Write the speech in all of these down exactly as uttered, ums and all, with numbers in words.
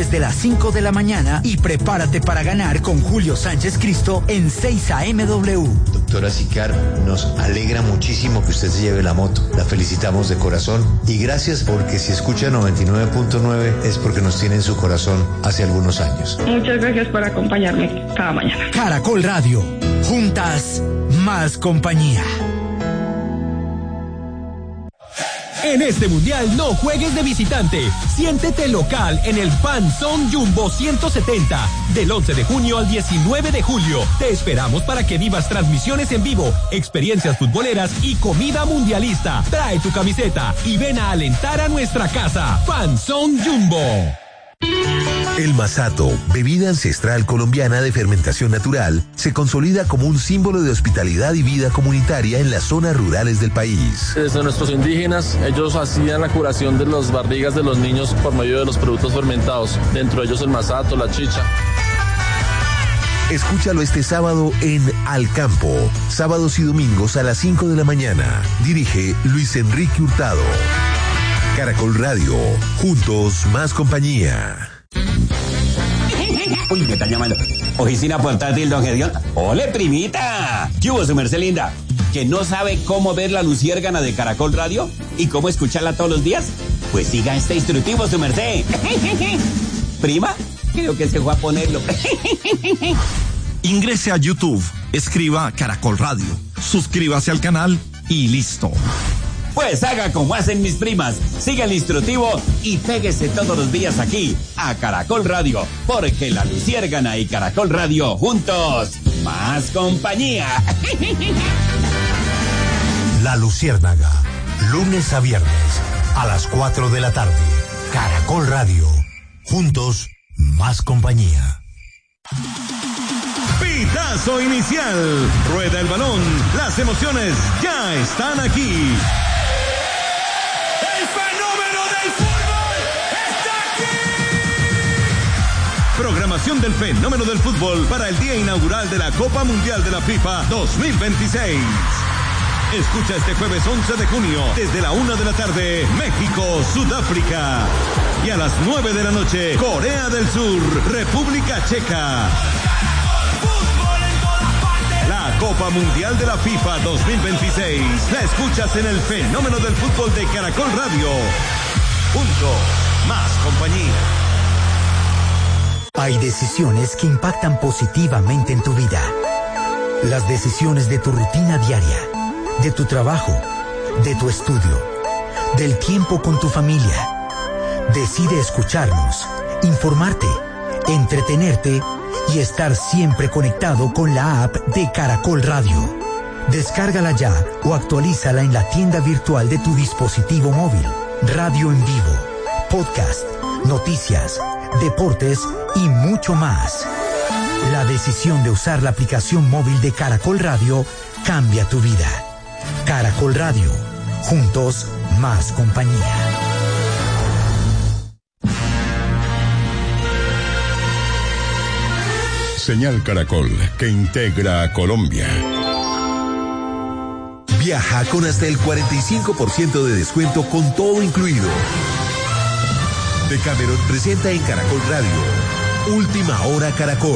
desde las cinco de la mañana y prepárate para ganar con Julio Sánchez Cristo en seis A M W. Doctora Sicar, nos alegra muchísimo que usted se lleve la moto. La felicitamos de corazón y gracias porque si escucha noventa y nueve punto nueve es porque nos tiene en su corazón hace algunos años. Muchas gracias por acompañarme cada mañana. Caracol Radio, juntas, más compañía. En este mundial no juegues de visitante. Siéntete local en el Fan Zone Jumbo ciento setenta. Del once de junio al diecinueve de julio. Te esperamos para que vivas transmisiones en vivo, experiencias futboleras y comida mundialista. Trae tu camiseta y ven a alentar a nuestra casa. Fan Zone Jumbo. El masato, bebida ancestral colombiana de fermentación natural, se consolida como un símbolo de hospitalidad y vida comunitaria en las zonas rurales del país. Desde nuestros indígenas, ellos hacían la curación de las barrigas de los niños por medio de los productos fermentados, dentro de ellos el masato, la chicha. Escúchalo este sábado en Al Campo, sábados y domingos a las cinco de la mañana. Dirige Luis Enrique Hurtado. Caracol Radio, juntos más compañía. Uy, me están llamando. Oficina portátil, don Gedión. ¡Ole, primita! ¿Qué hubo, su merced linda? ¿Que no sabe cómo ver la luciérgana de Caracol Radio? ¿Y cómo escucharla todos los días? Pues siga este instructivo, su merced. ¿Prima? Creo que se fue a ponerlo. Ingrese a YouTube, escriba Caracol Radio, suscríbase al canal y listo. Pues haga como hacen mis primas, siga el instructivo y péguese todos los días aquí, a Caracol Radio, porque la luciérgana y Caracol Radio juntos, más compañía. La Luciérnaga, lunes a viernes, a las cuatro de la tarde. Caracol Radio, juntos, más compañía. Pitazo inicial, rueda el balón, las emociones ya están aquí. Programación del fenómeno del fútbol para el día inaugural de la Copa Mundial de la FIFA dos mil veintiséis. Escucha este jueves once de junio, desde la una de la tarde, México, Sudáfrica. Y a las nueve de la noche, Corea del Sur, República Checa. La Copa Mundial de la FIFA dos mil veintiséis. La escuchas en el fenómeno del fútbol de Caracol Radio. Junto, más compañía. Hay decisiones que impactan positivamente en tu vida. Las decisiones de tu rutina diaria, de tu trabajo, de tu estudio, del tiempo con tu familia. Decide escucharnos, informarte, entretenerte y estar siempre conectado con la app de Caracol Radio. Descárgala ya o actualízala en la tienda virtual de tu dispositivo móvil. Radio en vivo, podcast, noticias, deportes y mucho más. La decisión de usar la aplicación móvil de Caracol Radio cambia tu vida. Caracol Radio, juntos más compañía. Señal Caracol, que integra a Colombia. Viaja con hasta el cuarenta y cinco por ciento de descuento con todo incluido. Decameron presenta en Caracol Radio Última Hora Caracol.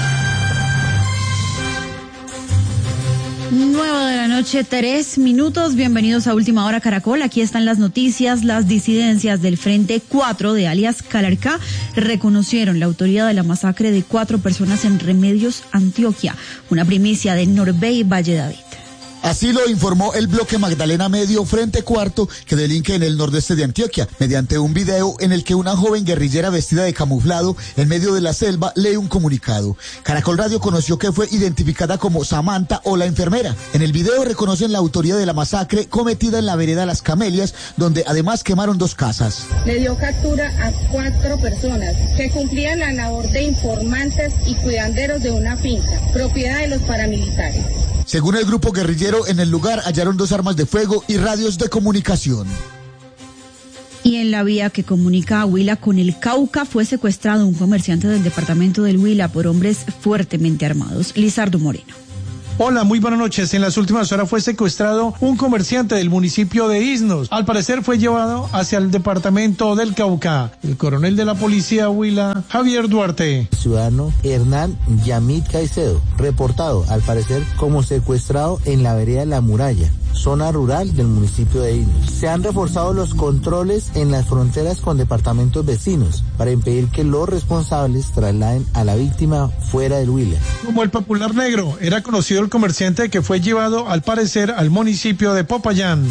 Nueve de la noche, tres minutos. Bienvenidos a Última Hora Caracol. Aquí están las noticias. Las disidencias del Frente cuatro de alias Calarcá reconocieron la autoría de la masacre de cuatro personas en Remedios, Antioquia. Una primicia de Norbey Valle David. Así lo informó el bloque Magdalena Medio Frente Cuarto, que delinque en el nordeste de Antioquia, mediante un video en el que una joven guerrillera vestida de camuflado en medio de la selva lee un comunicado. Caracol Radio conoció que fue identificada como Samantha o la enfermera. En el video reconocen la autoría de la masacre cometida en la vereda Las Camelias, donde además quemaron dos casas. Le dio captura a cuatro personas que cumplían la labor de informantes y cuidanderos de una finca, propiedad de los paramilitares. Según el grupo guerrillero, en el lugar hallaron dos armas de fuego y radios de comunicación. Y en la vía que comunica a Huila con el Cauca fue secuestrado un comerciante del departamento del Huila por hombres fuertemente armados. Lizardo Moreno. Hola, muy buenas noches. En las últimas horas fue secuestrado un comerciante del municipio de Isnos. Al parecer fue llevado hacia el departamento del Cauca. El coronel de la policía Huila, Javier Duarte. Ciudadano Hernán Yamid Caicedo, reportado al parecer como secuestrado en la vereda La Muralla, zona rural del municipio de Isnos. Se han reforzado los controles en las fronteras con departamentos vecinos para impedir que los responsables trasladen a la víctima fuera del Huila. Como el Popular Negro, era conocido el comerciante que fue llevado al parecer al municipio de Popayán.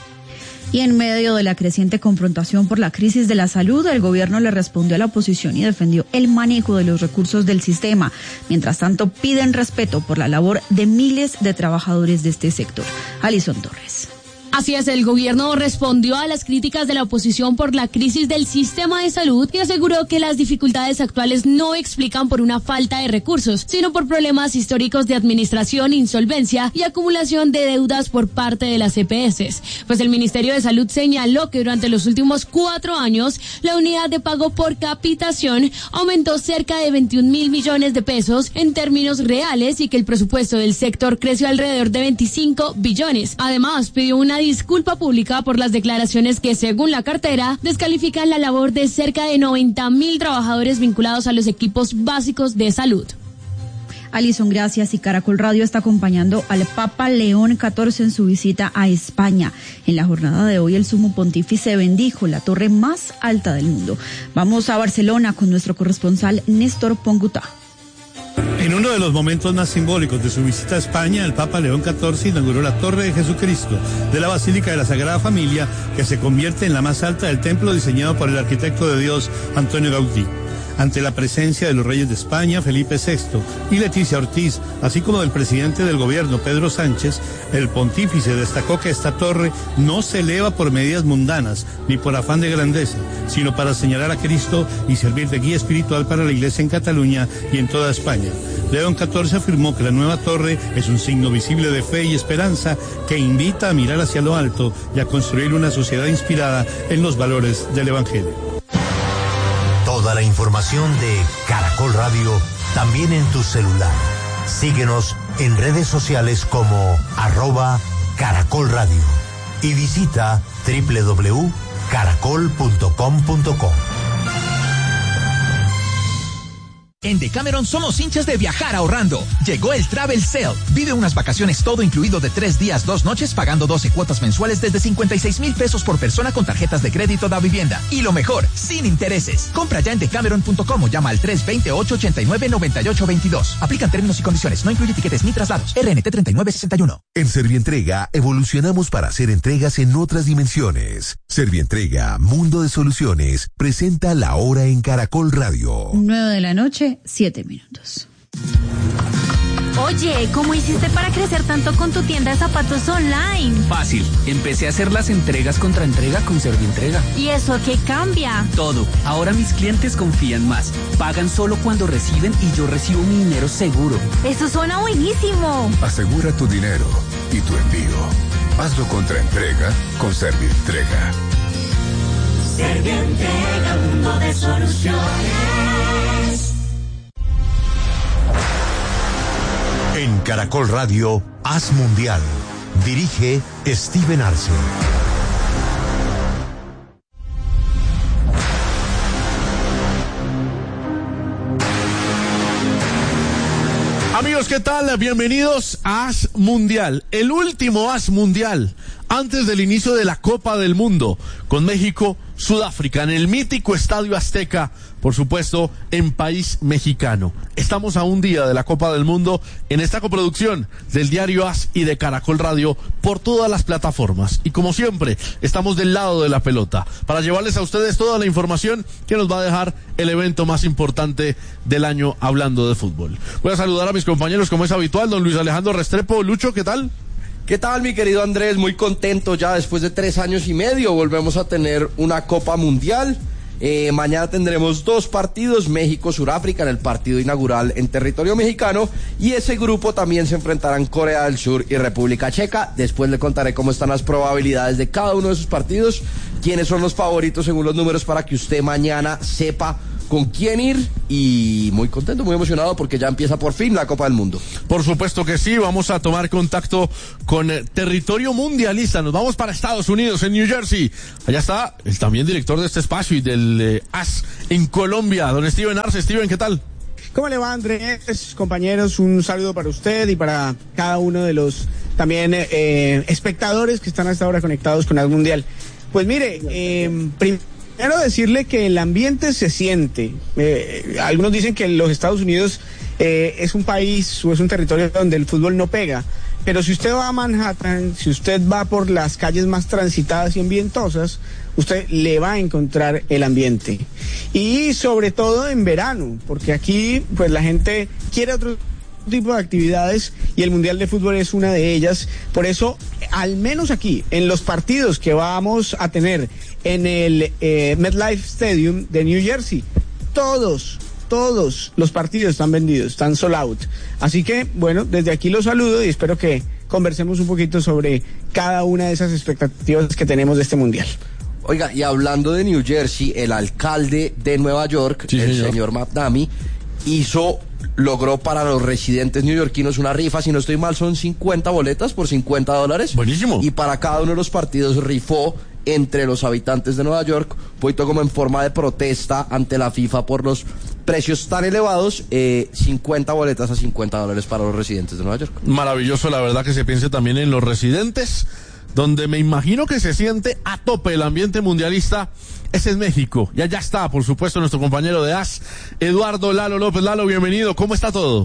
Y en medio de la creciente confrontación por la crisis de la salud, el gobierno le respondió a la oposición y defendió el manejo de los recursos del sistema. Mientras tanto, piden respeto por la labor de miles de trabajadores de este sector. Alison Torres. Así es, el gobierno respondió a las críticas de la oposición por la crisis del sistema de salud y aseguró que las dificultades actuales no explican por una falta de recursos, sino por problemas históricos de administración, insolvencia y acumulación de deudas por parte de las E P S. Pues el Ministerio de Salud señaló que durante los últimos cuatro años la unidad de pago por capitación aumentó cerca de veintiún mil millones de pesos en términos reales y que el presupuesto del sector creció alrededor de veinticinco billones. Además, pidió una disculpa pública por las declaraciones que, según la cartera, descalifican la labor de cerca de noventa mil trabajadores vinculados a los equipos básicos de salud. Alison, gracias. Y Caracol Radio está acompañando al Papa León catorce en su visita a España. En la jornada de hoy, el sumo pontífice bendijo la torre más alta del mundo. Vamos a Barcelona con nuestro corresponsal Néstor Pongutá. En uno de los momentos más simbólicos de su visita a España, el Papa León catorce inauguró la Torre de Jesucristo de la Basílica de la Sagrada Familia, que se convierte en la más alta del templo diseñado por el arquitecto de Dios, Antonio Gaudí. Ante la presencia de los reyes de España, Felipe sexto, y Leticia Ortiz, así como del presidente del gobierno, Pedro Sánchez, el pontífice destacó que esta torre no se eleva por medidas mundanas, ni por afán de grandeza, sino para señalar a Cristo y servir de guía espiritual para la Iglesia en Cataluña y en toda España. León catorce afirmó que la nueva torre es un signo visible de fe y esperanza que invita a mirar hacia lo alto y a construir una sociedad inspirada en los valores del Evangelio. Toda la información de Caracol Radio también en tu celular. Síguenos en redes sociales como arroba Caracol Radio y visita doble u doble u doble u punto caracol punto com punto co. En Decameron somos hinchas de viajar ahorrando. Llegó el Travel Sale. Vive unas vacaciones todo incluido de tres días, dos noches, pagando doce cuotas mensuales desde cincuenta y seis mil pesos por persona con tarjetas de crédito da vivienda. Y lo mejor, sin intereses. Compra ya en decameron punto com o llama al tres dos cero, ocho ocho nueve, nueve ocho dos dos. Aplican términos y condiciones. No incluye tiquetes ni traslados. R N T treinta y nueve sesenta y uno. En Servientrega evolucionamos para hacer entregas en otras dimensiones. Servientrega, Mundo de Soluciones, presenta La Hora en Caracol Radio. nueve de la noche. Siete minutos. Oye, ¿cómo hiciste para crecer tanto con tu tienda de zapatos online? Fácil, empecé a hacer las entregas contra entrega con Servientrega. ¿Y eso qué cambia? Todo, ahora mis clientes confían más, pagan solo cuando reciben y yo recibo mi dinero seguro. Eso suena buenísimo. Asegura tu dinero y tu envío. Hazlo contra entrega con Servientrega. Servientrega, mundo de soluciones. En Caracol Radio, Haz Mundial. Dirige Steven Arce. Amigos, ¿qué tal? Bienvenidos a Haz Mundial, el último Haz Mundial antes del inicio de la Copa del Mundo con México, Sudáfrica, en el mítico Estadio Azteca, por supuesto, en país mexicano. Estamos a un día de la Copa del Mundo en esta coproducción del diario Haz y de Caracol Radio por todas las plataformas. Y como siempre, estamos del lado de la pelota para llevarles a ustedes toda la información que nos va a dejar el evento más importante del año hablando de fútbol. Voy a saludar a mis compañeros como es habitual, don Luis Alejandro Restrepo. Lucho, ¿qué tal? ¿Qué tal, mi querido Andrés? Muy contento ya después de tres años y medio. Volvemos a tener una Copa Mundial. Eh, mañana tendremos dos partidos, México-Suráfrica en el partido inaugural en territorio mexicano, y ese grupo también se enfrentarán Corea del Sur y República Checa. Después le contaré cómo están las probabilidades de cada uno de esos partidos, quiénes son los favoritos según los números para que usted mañana sepa con quién ir y muy contento, muy emocionado porque ya empieza por fin la Copa del Mundo. Por supuesto que sí, vamos a tomar contacto con eh, territorio mundialista. Nos vamos para Estados Unidos, en New Jersey. Allá está el también director de este espacio y del eh, A S en Colombia, don Steven Arce. Steven, ¿qué tal? ¿Cómo le va, Andrés? Compañeros, un saludo para usted y para cada uno de los también eh, espectadores que están hasta ahora conectados con el Mundial. Pues mire, eh, primero decirle que el ambiente se siente. Eh, algunos dicen que los Estados Unidos eh, es un país o es un territorio donde el fútbol no pega. Pero si usted va a Manhattan, si usted va por las calles más transitadas y ambientosas, usted le va a encontrar el ambiente. Y sobre todo en verano, porque aquí pues la gente quiere otro tipo de actividades y el Mundial de Fútbol es una de ellas. Por eso, al menos aquí, en los partidos que vamos a tener en el eh, MetLife Stadium de New Jersey, todos, todos los partidos están vendidos, están sold out. Así que, bueno, desde aquí los saludo y espero que conversemos un poquito sobre cada una de esas expectativas que tenemos de este Mundial. Oiga, y hablando de New Jersey, el alcalde de Nueva York, sí, el señor, señor McDamie, hizo, logró para los residentes neoyorquinos una rifa, si no estoy mal, son cincuenta boletas por cincuenta dólares. Buenísimo. Y para cada uno de los partidos rifó entre los habitantes de Nueva York, un poquito como en forma de protesta ante la FIFA por los precios tan elevados, eh, cincuenta boletas a cincuenta dólares para los residentes de Nueva York. Maravilloso, la verdad, que se piense también en los residentes, donde me imagino que se siente a tope el ambiente mundialista. Ese es México. Y allá está, por supuesto, nuestro compañero de A S, Eduardo Lalo López. Lalo, bienvenido. ¿Cómo está todo?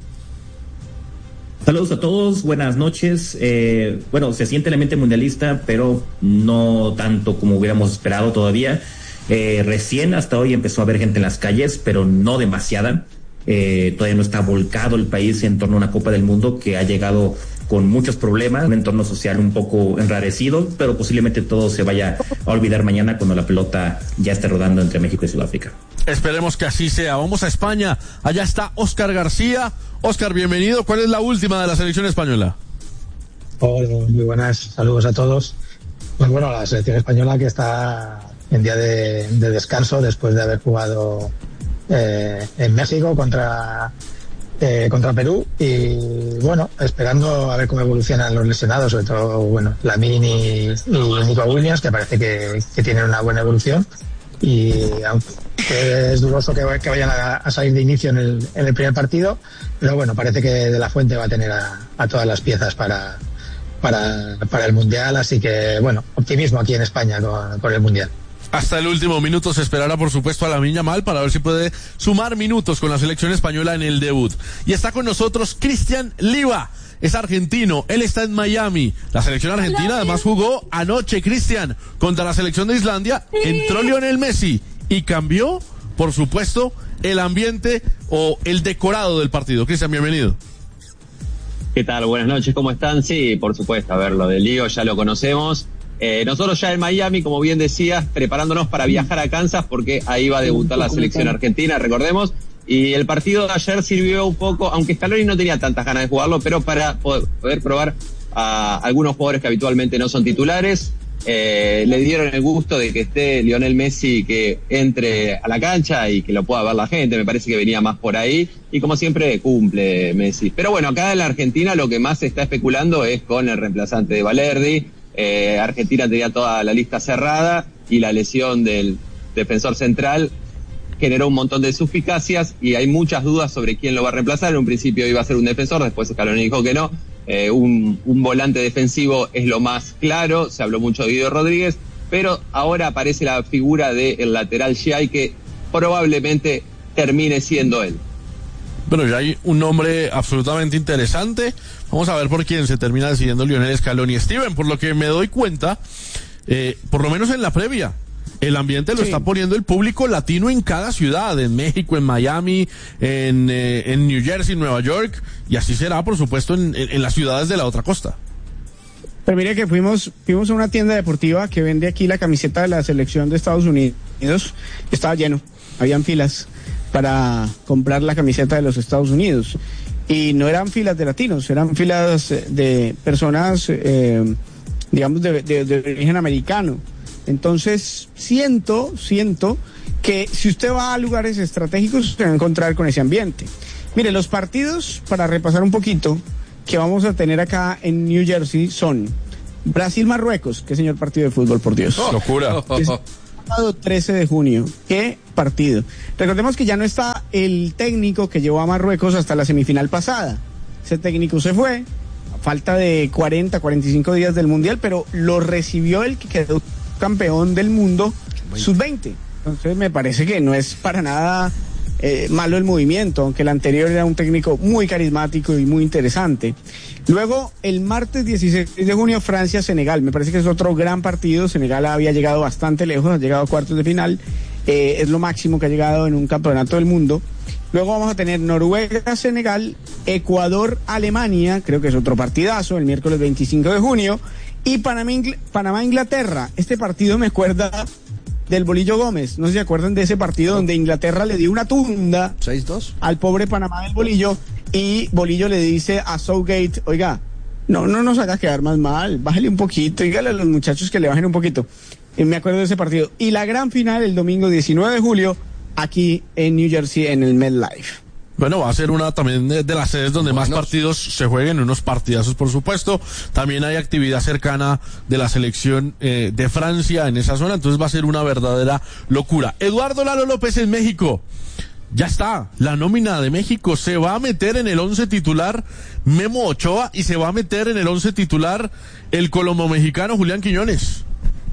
Saludos a todos, buenas noches. Eh, bueno, se siente el ambiente mundialista, pero no tanto como hubiéramos esperado todavía. Eh, recién hasta hoy empezó a haber gente en las calles, pero no demasiada. Eh, todavía no está volcado el país en torno a una Copa del Mundo que ha llegado con muchos problemas, un entorno social un poco enrarecido, pero posiblemente todo se vaya a olvidar mañana cuando la pelota ya esté rodando entre México y Sudáfrica. Esperemos que así sea. Vamos a España. Allá está Óscar García. Óscar, bienvenido. ¿Cuál es la última de la selección española? Hola, muy buenas. Saludos a todos. Pues bueno, la selección española que está en día de, de descanso después de haber jugado eh, en México contra... Eh, contra Perú y bueno, esperando a ver cómo evolucionan los lesionados, sobre todo bueno, Lamine y, y Nico Williams, que parece que, que tienen una buena evolución y aunque es dudoso que, que vayan a, a salir de inicio en el, en el primer partido, pero bueno, parece que De La Fuente va a tener a, a todas las piezas para, para, para el Mundial, así que bueno, optimismo aquí en España con, con el Mundial. Hasta el último minuto se esperará, por supuesto, a Lamine Yamal para ver si puede sumar minutos con la selección española en el debut. Y está con nosotros Cristian Liva, es argentino, él está en Miami. La selección argentina además jugó anoche, Cristian, contra la selección de Islandia. Entró Lionel Messi y cambió, por supuesto, el ambiente o el decorado del partido. Cristian, bienvenido. ¿Qué tal? Buenas noches, ¿cómo están? Sí, por supuesto, a ver, lo de Lío ya lo conocemos. Eh, nosotros ya en Miami, como bien decías, preparándonos para viajar a Kansas porque ahí va a debutar la selección argentina, recordemos. Y el partido de ayer sirvió un poco, aunque Scaloni no tenía tantas ganas de jugarlo, pero para poder probar a algunos jugadores que habitualmente no son titulares. Eh, le dieron el gusto de que esté Lionel Messi, que entre a la cancha y que lo pueda ver la gente. Me parece que venía más por ahí y como siempre cumple Messi. Pero bueno, acá en la Argentina lo que más se está especulando es con el reemplazante de Valerdi. Eh, Argentina tenía toda la lista cerrada y la lesión del defensor central generó un montón de suspicacias y hay muchas dudas sobre quién lo va a reemplazar. En un principio iba a ser un defensor, después Scaloni dijo que no. Eh, un, un volante defensivo es lo más claro, se habló mucho de Guido Rodríguez, pero ahora aparece la figura del lateral Giai, que probablemente termine siendo él. Bueno, ya hay un nombre absolutamente interesante. Vamos a ver por quién se termina decidiendo Lionel Scaloni. Steven, por lo que me doy cuenta, eh, por lo menos en la previa, el ambiente lo sí. está poniendo el público latino en cada ciudad, en México, en Miami, en, eh, en New Jersey, Nueva York, y así será, por supuesto, en, en, en las ciudades de la otra costa. Pero mire que fuimos, fuimos a una tienda deportiva que vende aquí la camiseta de la selección de Estados Unidos, estaba lleno, habían filas para comprar la camiseta de los Estados Unidos. Y no eran filas de latinos, eran filas de personas, eh, digamos, de, de, de origen americano. Entonces, siento, siento que si usted va a lugares estratégicos, se va a encontrar con ese ambiente. Mire, los partidos, para repasar un poquito, que vamos a tener acá en New Jersey son Brasil-Marruecos. Qué señor partido de fútbol, por Dios. Oh, locura. Es el sábado trece de junio. Qué partido. Recordemos que ya no está el técnico que llevó a Marruecos hasta la semifinal pasada. Ese técnico se fue a falta de cuarenta, cuarenta y cinco días del Mundial, pero lo recibió el que quedó campeón del mundo sub veinte. Entonces me parece que no es para nada eh, malo el movimiento, aunque el anterior era un técnico muy carismático y muy interesante. Luego, el martes dieciséis de junio, Francia-Senegal. Me parece que es otro gran partido. Senegal había llegado bastante lejos, ha llegado a cuartos de final. Eh, es lo máximo que ha llegado en un campeonato del mundo. Luego vamos a tener Noruega-Senegal, Ecuador-Alemania, creo que es otro partidazo, el miércoles veinticinco de junio. Y Panamá-Inglaterra. Este partido me acuerda del Bolillo Gómez. No sé si se acuerdan de ese partido donde Inglaterra le dio una tunda seis dos al pobre Panamá del Bolillo, y Bolillo le dice a Southgate, oiga, no, no nos haga quedar más mal, bájale un poquito, dígale a los muchachos que le bajen un poquito. Y me acuerdo de ese partido. Y la gran final el domingo diecinueve de julio, aquí en New Jersey, en el MetLife. Bueno, va a ser una también de, de las sedes donde Buenos. más partidos se jueguen, unos partidazos por supuesto. También hay actividad cercana de la selección eh, de Francia en esa zona, entonces va a ser una verdadera locura. Eduardo Lalo López en México. Ya está, la nómina de México. Se va a meter en el once titular Memo Ochoa y se va a meter en el once titular el colombo mexicano Julián Quiñones.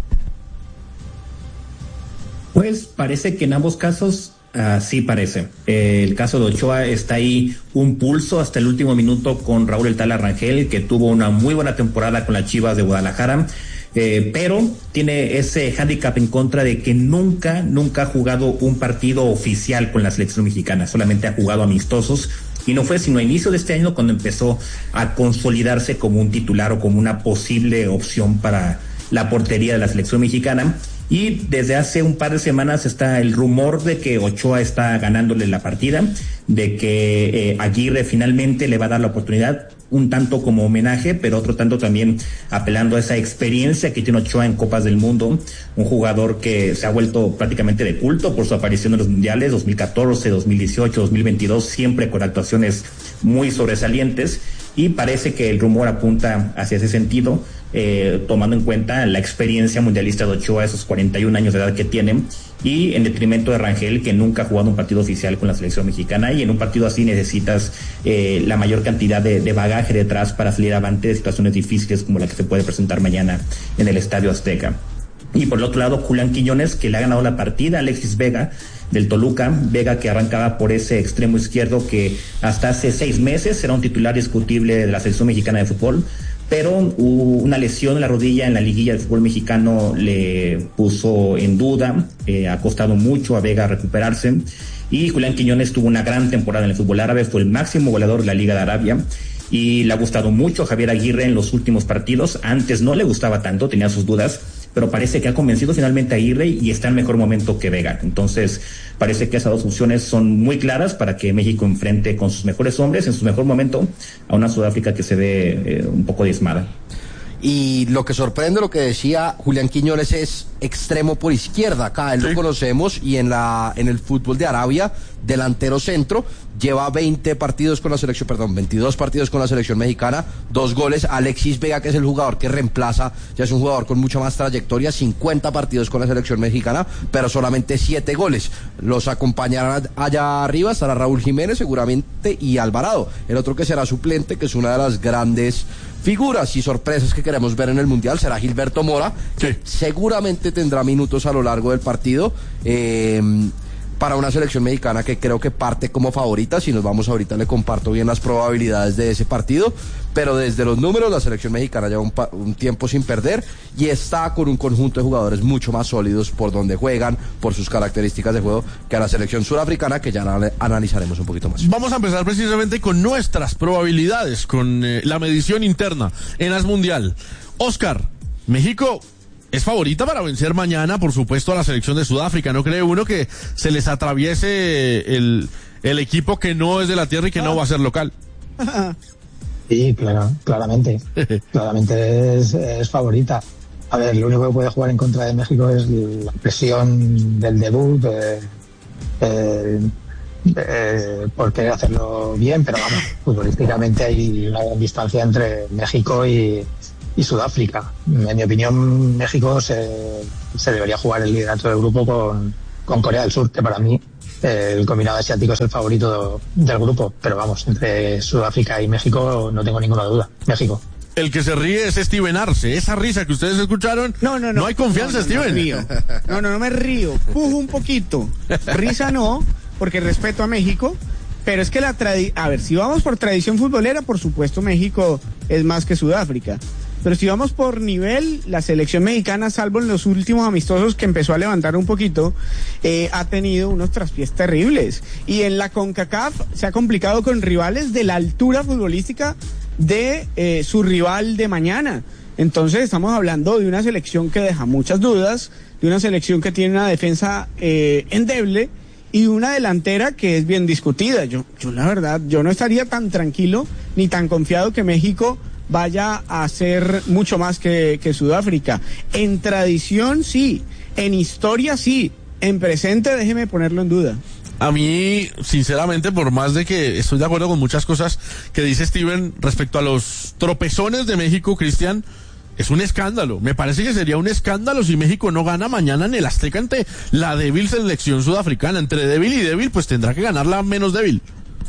Pues parece que en ambos casos Uh, sí parece. Eh, el caso de Ochoa está ahí un pulso hasta el último minuto con Raúl El Tala Rangel, que tuvo una muy buena temporada con las Chivas de Guadalajara, eh, pero tiene ese hándicap en contra de que nunca, nunca ha jugado un partido oficial con la selección mexicana, solamente ha jugado amistosos, y no fue sino a inicio de este año cuando empezó a consolidarse como un titular o como una posible opción para la portería de la selección mexicana. Y desde hace un par de semanas está el rumor de que Ochoa está ganándole la partida, de que eh, Aguirre finalmente le va a dar la oportunidad, un tanto como homenaje, pero otro tanto también apelando a esa experiencia que tiene Ochoa en Copas del Mundo, un jugador que se ha vuelto prácticamente de culto por su aparición en los mundiales dos mil catorce, dos mil dieciocho, dos mil veintidós, siempre con actuaciones muy sobresalientes, y parece que el rumor apunta hacia ese sentido. Eh, tomando en cuenta la experiencia mundialista de Ochoa, esos cuarenta y un años de edad que tiene, y en detrimento de Rangel, que nunca ha jugado un partido oficial con la selección mexicana, y en un partido así necesitas eh, la mayor cantidad de, de bagaje detrás para salir avante de situaciones difíciles como la que se puede presentar mañana en el Estadio Azteca. Y por el otro lado, Julián Quiñones, que le ha ganado la partida a Alexis Vega del Toluca, Vega que arrancaba por ese extremo izquierdo que hasta hace seis meses era un titular discutible de la selección mexicana de fútbol, pero una lesión en la rodilla en la liguilla del fútbol mexicano le puso en duda, eh, ha costado mucho a Vega recuperarse, y Julián Quiñones tuvo una gran temporada en el fútbol árabe, fue el máximo goleador de la Liga de Arabia, y le ha gustado mucho a Javier Aguirre en los últimos partidos. Antes no le gustaba tanto, tenía sus dudas, pero parece que ha convencido finalmente a Aguirre y está en mejor momento que Vega. Entonces parece que esas dos opciones son muy claras para que México enfrente con sus mejores hombres en su mejor momento a una Sudáfrica que se ve eh, un poco diezmada. Y lo que sorprende, lo que decía Julián Quiñones, es extremo por izquierda. Acá él sí lo conocemos, y en la en el fútbol de Arabia, delantero centro, lleva veinte partidos con la selección, perdón, veintidós partidos con la selección mexicana, dos goles. Alexis Vega, que es el jugador que reemplaza, ya es un jugador con mucha más trayectoria, cincuenta partidos con la selección mexicana, pero solamente siete goles. Los acompañarán allá arriba, estará Raúl Jiménez seguramente, y Alvarado, el otro que será suplente, que es una de las grandes figuras y sorpresas que queremos ver en el Mundial, será Gilberto Mora, que sí seguramente tendrá minutos a lo largo del partido, eh, para una selección mexicana que creo que parte como favorita. Si nos vamos ahorita le comparto bien las probabilidades de ese partido, pero desde los números la selección mexicana lleva un, un tiempo sin perder y está con un conjunto de jugadores mucho más sólidos por donde juegan, por sus características de juego, que a la selección surafricana, que ya analizaremos un poquito más. Vamos a empezar precisamente con nuestras probabilidades, con eh, la medición interna en As Mundial. Oscar, México es favorita para vencer mañana, por supuesto, a la selección de Sudáfrica. ¿No cree uno que se les atraviese el, el equipo que no es de la tierra y que no va a ser local? Sí, claro, claramente. claramente es, es favorita. A ver, lo único que puede jugar en contra de México es la presión del debut, eh, eh, eh, por querer hacerlo bien, pero vamos, futbolísticamente hay una gran distancia entre México y, y Sudáfrica. En mi opinión, México se, se debería jugar el liderato del grupo con, con Corea del Sur, que para mí eh, el combinado asiático es el favorito del grupo, pero vamos, entre Sudáfrica y México no tengo ninguna duda. México. El que se ríe es Steven Arce. Esa risa que ustedes escucharon, no, no, no, no hay confianza, no, no, Steven. No, río. no, no, no me río. Pujo un poquito. Risa no, porque respeto a México. Pero es que la tradición... A ver, si vamos por tradición futbolera, por supuesto México es más que Sudáfrica. Pero si vamos por nivel, la selección mexicana, salvo en los últimos amistosos que empezó a levantar un poquito, eh, ha tenido unos traspiés terribles. Y en la CONCACAF se ha complicado con rivales de la altura futbolística de eh, su rival de mañana. Entonces estamos hablando de una selección que deja muchas dudas, de una selección que tiene una defensa eh, endeble y una delantera que es bien discutida. Yo, yo la verdad, yo no estaría tan tranquilo ni tan confiado que México vaya a hacer mucho más que, que Sudáfrica. En tradición sí, en historia sí, en presente déjeme ponerlo en duda. A mí, sinceramente, por más de que estoy de acuerdo con muchas cosas que dice Steven respecto a los tropezones de México, Cristian, es un escándalo. Me parece que sería un escándalo si México no gana mañana en el Azteca ante la débil selección sudafricana. Entre débil y débil, pues tendrá que ganar la menos débil.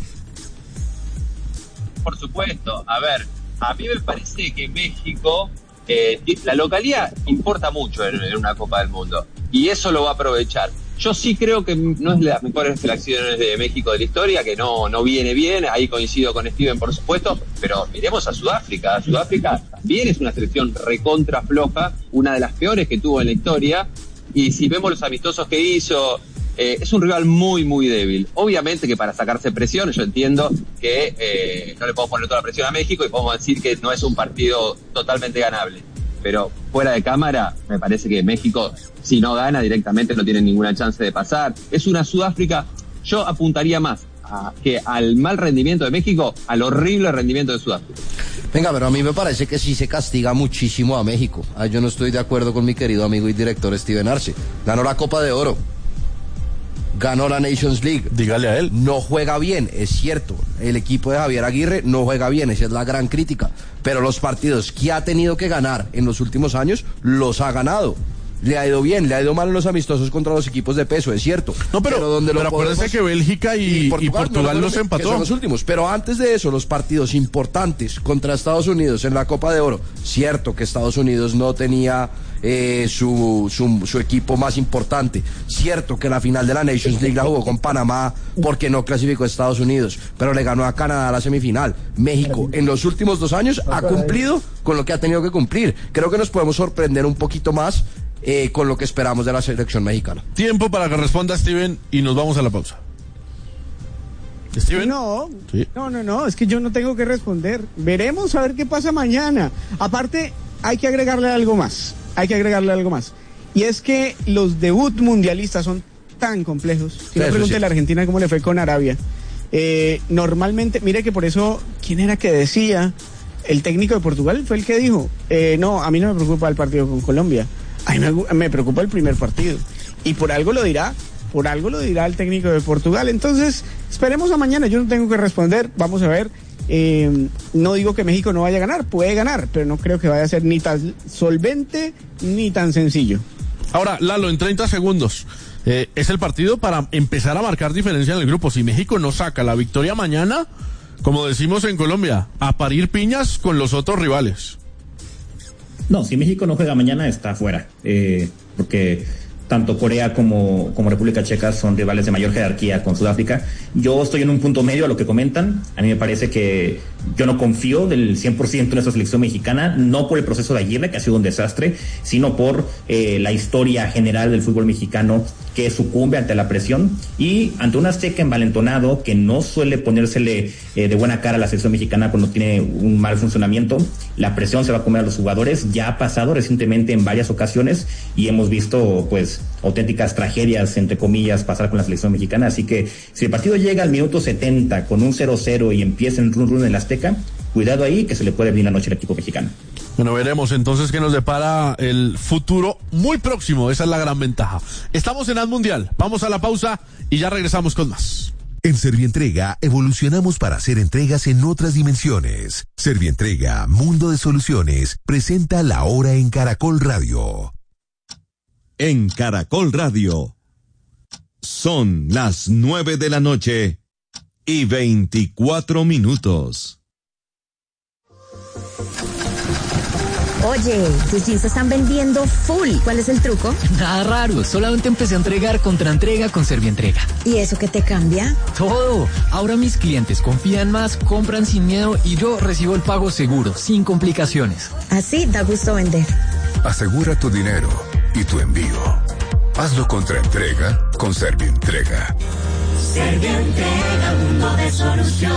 Por supuesto. A ver, a mí me parece que México, eh, la localidad importa mucho en, en una Copa del Mundo. Y eso lo va a aprovechar. Yo sí creo que no es de las mejores selecciones de México de la historia, que no, no viene bien, ahí coincido con Steven por supuesto, pero miremos a Sudáfrica. Sudáfrica también es una selección recontra floja, una de las peores que tuvo en la historia, y si vemos los amistosos que hizo, eh, es un rival muy, muy débil. Obviamente que para sacarse presión, yo entiendo que eh, no le podemos poner toda la presión a México y podemos decir que no es un partido totalmente ganable. Pero fuera de cámara, me parece que México, si no gana directamente, no tiene ninguna chance de pasar. Es una Sudáfrica, yo apuntaría más a, que al mal rendimiento de México, al horrible rendimiento de Sudáfrica. Venga, pero a mí me parece que sí se castiga muchísimo a México. Ah, yo no estoy de acuerdo con mi querido amigo y director Steven Arce. Ganó la Copa de Oro. Ganó la Nations League. Dígale a él. No juega bien, es cierto. El equipo de Javier Aguirre no juega bien, esa es la gran crítica. Pero los partidos que ha tenido que ganar en los últimos años, los ha ganado. Le ha ido bien, le ha ido mal en los amistosos contra los equipos de peso, es cierto. No, pero, pero, donde pero lo acuérdense que Bélgica y, y Portugal, y Portugal no los empató. Que son los últimos. Pero antes de eso, los partidos importantes contra Estados Unidos en la Copa de Oro, cierto que Estados Unidos no tenía eh, su, su, su equipo más importante. Cierto que la final de la Nations League la jugó con Panamá porque no clasificó a Estados Unidos, pero le ganó a Canadá a la semifinal. México en los últimos dos años ha cumplido con lo que ha tenido que cumplir. Creo que nos podemos sorprender un poquito más Eh, con lo que esperamos de la selección mexicana. Tiempo para que responda Steven y nos vamos a la pausa. ¿Steven? No, sí. no, no, no, es que yo no tengo que responder. Veremos a ver qué pasa mañana. Aparte, hay que agregarle algo más, hay que agregarle algo más. Y es que los debut mundialistas son tan complejos. Si no, pregunte a la Argentina cómo le fue con Arabia. Eh, normalmente, mire que por eso, ¿quién era que decía? El técnico de Portugal fue el que dijo, eh, no, a mí no me preocupa el partido con Colombia. A mí me, me preocupa el primer partido. Y por algo lo dirá, por algo lo dirá el técnico de Portugal. Entonces, esperemos a mañana, yo no tengo que responder, vamos a ver. Eh, no digo que México no vaya a ganar, puede ganar, pero no creo que vaya a ser ni tan solvente ni tan sencillo. Ahora, Lalo, en treinta segundos, eh, es el partido para empezar a marcar diferencia en el grupo. Si México no saca la victoria mañana, como decimos en Colombia, a parir piñas con los otros rivales. No, si México no juega mañana está fuera, eh, porque tanto Corea como, como República Checa son rivales de mayor jerarquía con Sudáfrica. Yo estoy en un punto medio a lo que comentan. A mí me parece que yo no confío del cien por ciento en esta selección mexicana, no por el proceso de Aguirre, que ha sido un desastre, sino por eh, la historia general del fútbol mexicano, que sucumbe ante la presión y ante un Azteca envalentonado que no suele ponérsele eh, de buena cara a la selección mexicana cuando tiene un mal funcionamiento. La presión se va a comer a los jugadores. Ya ha pasado recientemente en varias ocasiones y hemos visto pues auténticas tragedias, entre comillas, pasar con la selección mexicana. Así que si el partido llega al minuto setenta con un cero cero y empieza en run run en el Azteca, cuidado ahí que se le puede venir la noche al equipo mexicano. Bueno, veremos entonces qué nos depara el futuro muy próximo. Esa es la gran ventaja. Estamos en Haz Mundial. Vamos a la pausa y ya regresamos con más. En Servientrega evolucionamos para hacer entregas en otras dimensiones. Servientrega, Mundo de Soluciones, presenta La Hora en Caracol Radio. En Caracol Radio. Son las nueve de la noche y veinticuatro minutos. Oye, tus jeans se están vendiendo full. ¿Cuál es el truco? Nada raro, solamente empecé a entregar contra entrega con Servientrega. ¿Y eso qué te cambia? Todo. Ahora mis clientes confían más, compran sin miedo y yo recibo el pago seguro, sin complicaciones. Así da gusto vender. Asegura tu dinero y tu envío. Hazlo contra entrega con Servientrega. Servientrega, mundo de soluciones.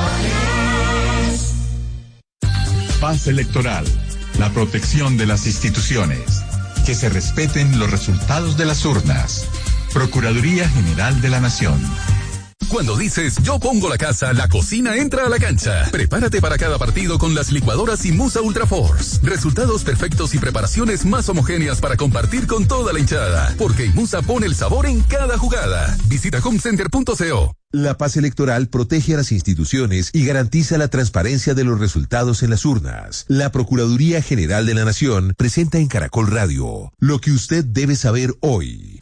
Paz electoral. La protección de las instituciones. Que se respeten los resultados de las urnas. Procuraduría General de la Nación. Cuando dices yo pongo la casa, la cocina entra a la cancha. Prepárate para cada partido con las licuadoras Imusa Ultra Force. Resultados perfectos y preparaciones más homogéneas para compartir con toda la hinchada. Porque Imusa pone el sabor en cada jugada. Visita homecenter punto co. La paz electoral protege a las instituciones y garantiza la transparencia de los resultados en las urnas. La Procuraduría General de la Nación presenta en Caracol Radio lo que usted debe saber hoy.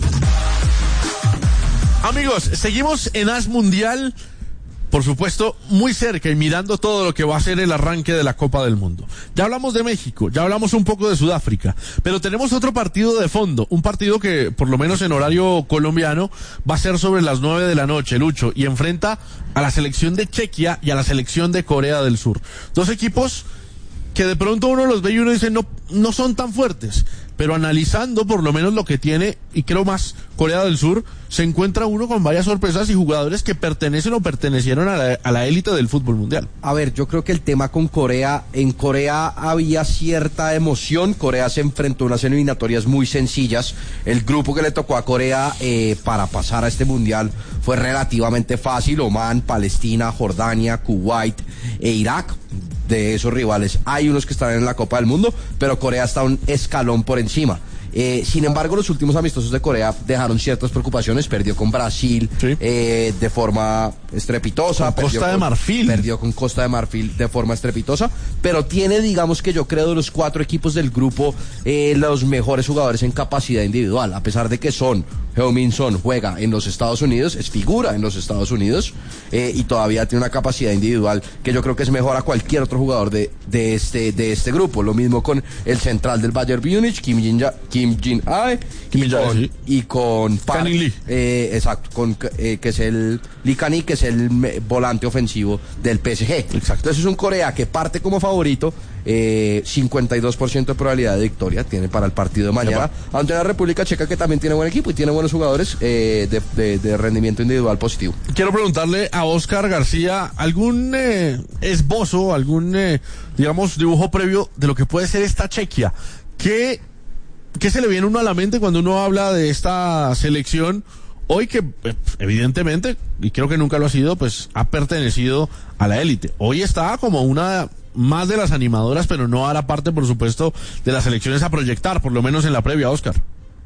Amigos, seguimos en Haz Mundial, por supuesto, muy cerca y mirando todo lo que va a ser el arranque de la Copa del Mundo. Ya hablamos de México, ya hablamos un poco de Sudáfrica, pero tenemos otro partido de fondo, un partido que, por lo menos en horario colombiano, va a ser sobre las nueve de la noche, Lucho, y enfrenta a la selección de Chequia y a la selección de Corea del Sur. Dos equipos que de pronto uno los ve y uno dice no, no son tan fuertes, pero analizando por lo menos lo que tiene, y creo más Corea del Sur, se encuentra uno con varias sorpresas y jugadores que pertenecen o pertenecieron a la, a la élite del fútbol mundial. A ver, yo creo que el tema con Corea, en Corea había cierta emoción. Corea se enfrentó a unas eliminatorias muy sencillas. El grupo que le tocó a Corea eh, para pasar a este mundial fue relativamente fácil: Omán, Palestina, Jordania, Kuwait e Irak. De esos rivales hay unos que están en la Copa del Mundo, pero Corea está un escalón por encima. Eh, sin embargo, los últimos amistosos de Corea dejaron ciertas preocupaciones. Perdió con Brasil sí. eh, de forma estrepitosa. Con Costa con, de Marfil. Perdió con Costa de Marfil de forma estrepitosa. Pero tiene, digamos que yo creo, de los cuatro equipos del grupo, eh, los mejores jugadores en capacidad individual. A pesar de que Son, Heung-min Son juega en los Estados Unidos, es figura en los Estados Unidos, eh, y todavía tiene una capacidad individual que yo creo que es mejor a cualquier otro jugador de, de, este, de este grupo. Lo mismo con el central del Bayern Múnich, Kim Jin-ja, Kim Jin-ae, y, sí. y con Park, eh, exacto, con eh, que es el Lee Kani, que es el me, volante ofensivo del P S G. Exacto. Entonces es un Corea que parte como favorito, eh, cincuenta y dos por ciento de probabilidad de victoria tiene para el partido de mañana, Epa. ante la República Checa, que también tiene buen equipo y tiene buenos jugadores eh, de, de, de rendimiento individual positivo. Quiero preguntarle a Oscar García algún eh, esbozo, algún eh, digamos dibujo previo de lo que puede ser esta Chequia. ¿Qué ¿Qué se le viene uno a la mente cuando uno habla de esta selección hoy que evidentemente, y creo que nunca lo ha sido, pues ha pertenecido a la élite? Hoy está como una más de las animadoras, pero no a la parte, por supuesto, de las selecciones a proyectar, por lo menos en la previa, Oscar.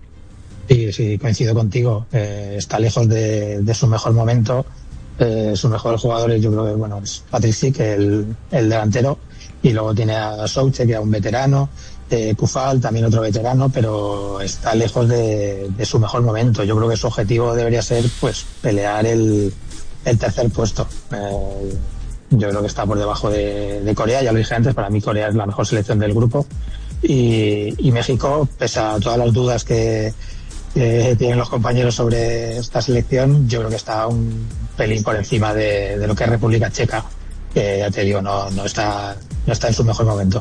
Sí, sí, coincido contigo. Eh, está lejos de, de su mejor momento. Eh, sus mejores jugadores, yo creo que, bueno, es Patrick Schick, el, el delantero, y luego tiene a Souche, que es un veterano. Eh, Kufal, también otro veterano, pero está lejos de, de su mejor momento. Yo creo que su objetivo debería ser pues pelear el, el tercer puesto. Eh, yo creo que está por debajo de, de Corea, ya lo dije antes, para mí Corea es la mejor selección del grupo, y, y México, pese a todas las dudas que, que tienen los compañeros sobre esta selección, yo creo que está un pelín por encima de, de lo que es República Checa, que ya te digo, no, no está, no está en su mejor momento.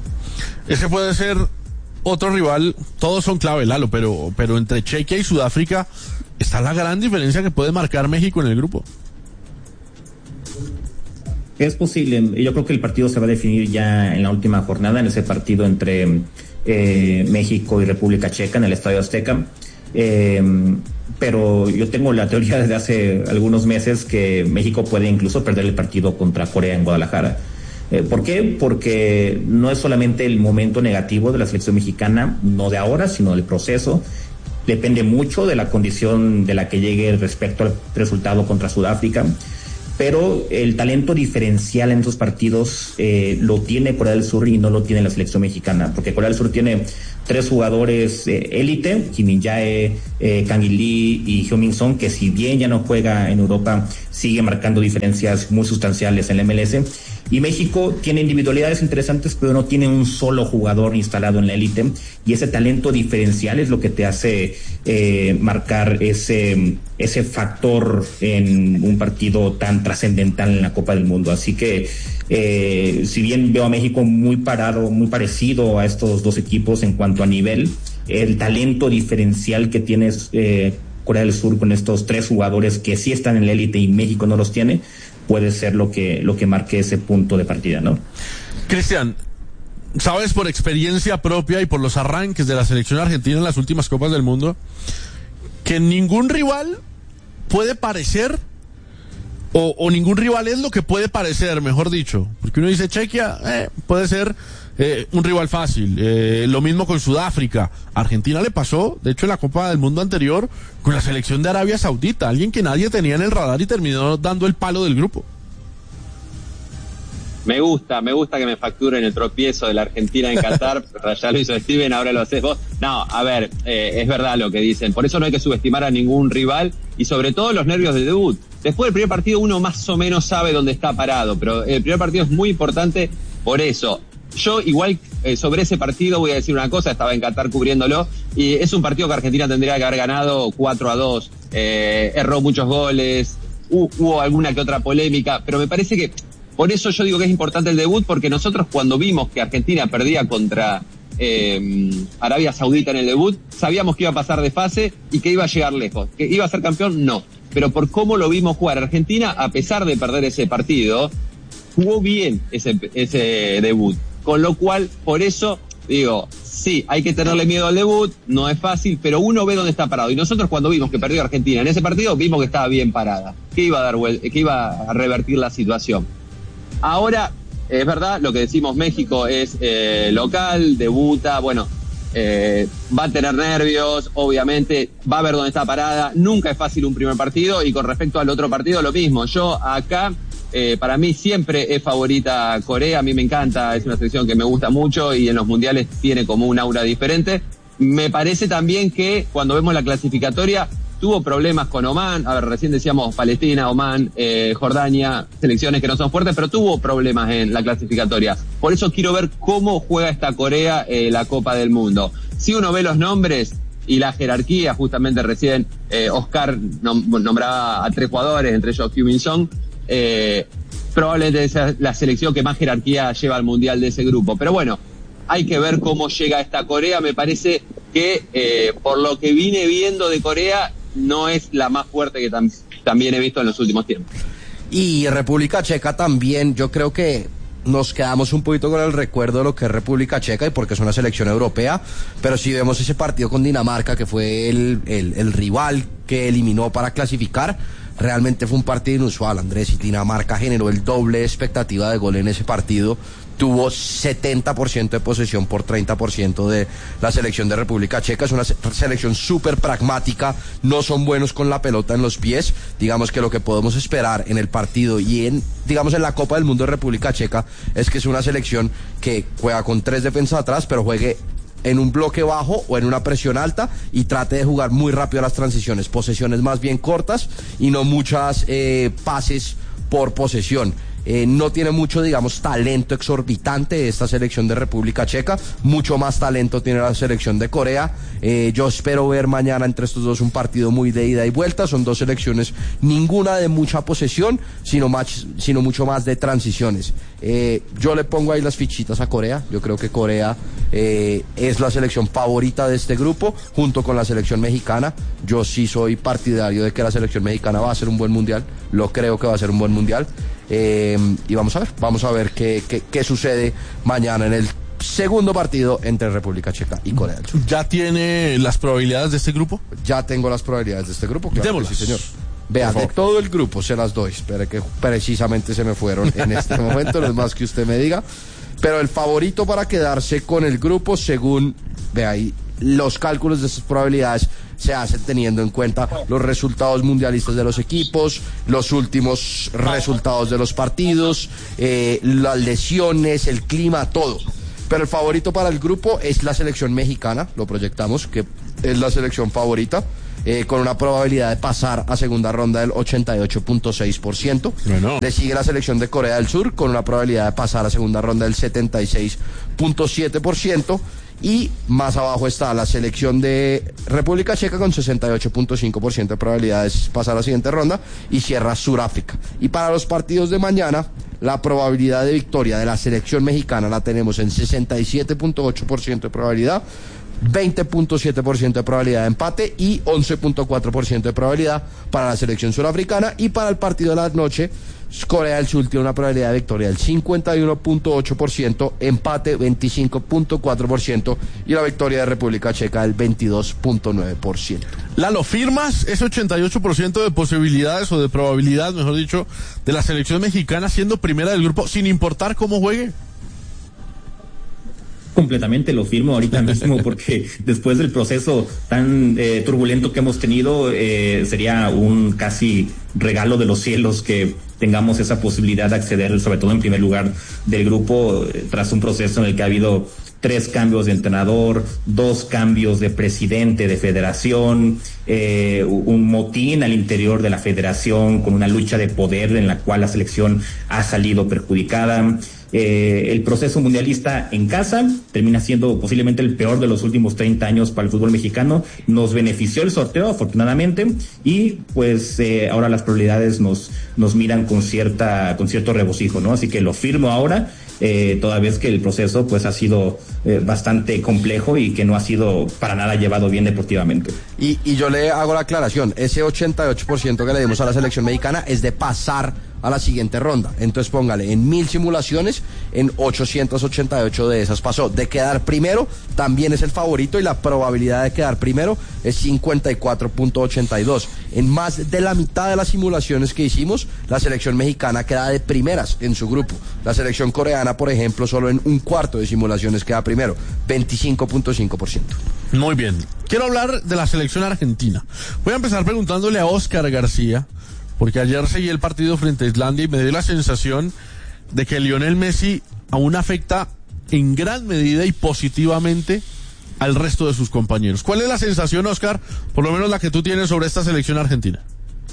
Ese puede ser otro rival, todos son clave, Lalo, pero, pero entre Chequia y Sudáfrica está la gran diferencia que puede marcar México en el grupo. Es posible, yo creo que el partido se va a definir ya en la última jornada, en ese partido entre eh, México y República Checa en el Estadio Azteca. Eh, pero yo tengo la teoría desde hace algunos meses que México puede incluso perder el partido contra Corea en Guadalajara. Eh, ¿Por qué? Porque no es solamente el momento negativo de la selección mexicana, no de ahora, sino del proceso. Depende mucho de la condición de la que llegue respecto al resultado contra Sudáfrica. Pero el talento diferencial en estos partidos eh, lo tiene Corea del Sur y no lo tiene la selección mexicana, porque Corea del Sur tiene tres jugadores élite, eh, Kim Min-jae, eh, Kang In-lee y Heung-min Son, que si bien ya no juega en Europa, sigue marcando diferencias muy sustanciales en la M L S. Y México tiene individualidades interesantes, pero no tiene un solo jugador instalado en la élite, y ese talento diferencial es lo que te hace eh, marcar ese, ese factor en un partido tan trascendental en la Copa del Mundo. Así que eh, si bien veo a México muy parado, muy parecido a estos dos equipos en cuanto a nivel, el talento diferencial que tiene eh, Corea del Sur con estos tres jugadores que sí están en la élite y México no los tiene, puede ser lo que lo que marque ese punto de partida, ¿no? Cristian, sabes por experiencia propia y por los arranques de la selección argentina en las últimas Copas del Mundo que ningún rival puede parecer o, o ningún rival es lo que puede parecer, mejor dicho, porque uno dice Chequia, eh, puede ser eh, un rival fácil, eh, lo mismo con Sudáfrica. Argentina le pasó, de hecho en la Copa del Mundo anterior, con la selección de Arabia Saudita, alguien que nadie tenía en el radar y terminó dando el palo del grupo. Me gusta, me gusta que me facturen el tropiezo de la Argentina en Qatar. Ya lo hizo Steven, ahora lo haces vos. No, a ver, eh, es verdad lo que dicen. Por eso no hay que subestimar a ningún rival y sobre todo los nervios de debut. Después del primer partido uno más o menos sabe dónde está parado, pero el primer partido es muy importante por eso. Yo igual eh, sobre ese partido voy a decir una cosa, estaba en Qatar cubriéndolo, y es un partido que Argentina tendría que haber ganado cuatro a dos, eh, erró muchos goles, hu- hubo alguna que otra polémica, pero me parece que por eso yo digo que es importante el debut, porque nosotros cuando vimos que Argentina perdía contra eh, Arabia Saudita en el debut, sabíamos que iba a pasar de fase y que iba a llegar lejos. ¿Que iba a ser campeón? No. Pero por cómo lo vimos jugar Argentina, a pesar de perder ese partido, jugó bien ese, ese debut. Con lo cual, por eso, digo, sí, hay que tenerle miedo al debut, no es fácil, pero uno ve dónde está parado. Y nosotros cuando vimos que perdió Argentina en ese partido, vimos que estaba bien parada, que iba a dar vuel- que iba a revertir la situación. Ahora, es verdad, lo que decimos, México es eh, local, debuta, bueno, eh, va a tener nervios, obviamente, va a ver dónde está parada, nunca es fácil un primer partido, y con respecto al otro partido lo mismo. Yo acá, eh, para mí siempre es favorita Corea, a mí me encanta, es una selección que me gusta mucho y en los mundiales tiene como un aura diferente. Me parece también que cuando vemos la clasificatoria, tuvo problemas con Omán, a ver, recién decíamos Palestina, Omán, eh, Jordania, selecciones que no son fuertes, pero tuvo problemas en la clasificatoria. Por eso quiero ver cómo juega esta Corea eh, la Copa del Mundo. Si uno ve los nombres y la jerarquía, justamente recién eh, Oscar nom- nombraba a tres jugadores, entre ellos Heung-min Son, eh, probablemente sea la selección que más jerarquía lleva al Mundial de ese grupo. Pero bueno, hay que ver cómo llega esta Corea. Me parece que eh, por lo que vine viendo de Corea, no es la más fuerte que tam- también he visto en los últimos tiempos. Y República Checa también, yo creo que nos quedamos un poquito con el recuerdo de lo que es República Checa y porque es una selección europea, pero si vemos ese partido con Dinamarca, que fue el, el, el rival que eliminó para clasificar, realmente fue un partido inusual, Andrés, y Dinamarca generó el doble de expectativa de gol en ese partido. Tuvo setenta por ciento de posesión por treinta por ciento de la selección de República Checa. Es una se- selección súper pragmática, no son buenos con la pelota en los pies. Digamos que lo que podemos esperar en el partido y en, digamos, en la Copa del Mundo de República Checa es que es una selección que juega con tres defensas atrás, pero juegue en un bloque bajo o en una presión alta y trate de jugar muy rápido las transiciones, posesiones más bien cortas y no muchas eh, pases por posesión. Eh, no tiene mucho, digamos, talento exorbitante esta selección de República Checa, mucho más talento tiene la selección de Corea. Eh, yo espero ver mañana entre estos dos un partido muy de ida y vuelta. Son dos selecciones, ninguna de mucha posesión, sino, más, sino mucho más de transiciones. Eh, yo le pongo ahí las fichitas a Corea. Yo creo que Corea eh, es la selección favorita de este grupo, junto con la selección mexicana. Yo sí soy partidario de que la selección mexicana va a ser un buen mundial, lo creo que va a ser un buen mundial. Eh, y vamos a ver, vamos a ver qué, qué, qué sucede mañana en el segundo partido entre República Checa y Corea del Sur. ¿Ya tiene las probabilidades de este grupo? Ya tengo las probabilidades de este grupo, claro que sí, señor. Vea, de todo el grupo se las doy. Espere que precisamente se me fueron en este momento, no es más que usted me diga. Pero el favorito para quedarse con el grupo, según, vea ahí, los cálculos de estas probabilidades se hacen teniendo en cuenta los resultados mundialistas de los equipos, los últimos resultados de los partidos, eh, las lesiones, el clima, todo. Pero el favorito para el grupo es la selección mexicana, lo proyectamos, que es la selección favorita, eh, con una probabilidad de pasar a segunda ronda del ochenta y ocho punto seis por ciento. Bueno. Le sigue la selección de Corea del Sur, con una probabilidad de pasar a segunda ronda del setenta y seis punto siete por ciento. Y más abajo está la selección de República Checa con sesenta y ocho punto cinco por ciento de probabilidades de pasar a la siguiente ronda, y cierra Sudáfrica. Y para los partidos de mañana, la probabilidad de victoria de la selección mexicana la tenemos en sesenta y siete punto ocho por ciento de probabilidad, veinte punto siete por ciento de probabilidad de empate y once punto cuatro por ciento de probabilidad para la selección surafricana. Y para el partido de la noche, Corea del Sur tiene una probabilidad de victoria del cincuenta y uno punto ocho por ciento, empate veinticinco punto cuatro por ciento y la victoria de República Checa del veintidós punto nueve por ciento. Lalo, ¿firmas ese ochenta y ocho por ciento de posibilidades o de probabilidad, mejor dicho, de la selección mexicana siendo primera del grupo sin importar cómo juegue? Completamente lo firmo ahorita mismo, porque después del proceso tan eh, turbulento que hemos tenido, eh, sería un casi regalo de los cielos que tengamos esa posibilidad de acceder, sobre todo en primer lugar del grupo, eh, tras un proceso en el que ha habido tres cambios de entrenador, dos cambios de presidente de federación, eh, un motín al interior de la federación con una lucha de poder en la cual la selección ha salido perjudicada. Eh, el proceso mundialista en casa termina siendo posiblemente el peor de los últimos treinta años para el fútbol mexicano. Nos benefició el sorteo, afortunadamente, y pues eh, ahora las probabilidades nos nos miran con cierta con cierto regocijo, ¿no? Así que lo firmo ahora, eh, toda vez que el proceso pues ha sido eh, bastante complejo y que no ha sido para nada llevado bien deportivamente. Y, y yo le hago la aclaración, ese ochenta y ocho por ciento que le dimos a la selección mexicana es de pasar a la siguiente ronda. Entonces póngale, en mil simulaciones, en ochocientas ochenta y ocho de esas pasó. De quedar primero, también es el favorito, y la probabilidad de quedar primero es cincuenta y cuatro punto ochenta y dos. En más de la mitad de las simulaciones que hicimos, la selección mexicana queda de primeras en su grupo. La selección coreana, por ejemplo, solo en un cuarto de simulaciones queda primero, veinticinco punto cinco por ciento. Muy bien. Quiero hablar de la selección argentina. Voy a empezar preguntándole a Oscar García, porque ayer seguí el partido frente a Islandia y me dio la sensación de que Lionel Messi aún afecta en gran medida y positivamente al resto de sus compañeros. ¿Cuál es la sensación, Oscar, por lo menos la que tú tienes sobre esta selección argentina?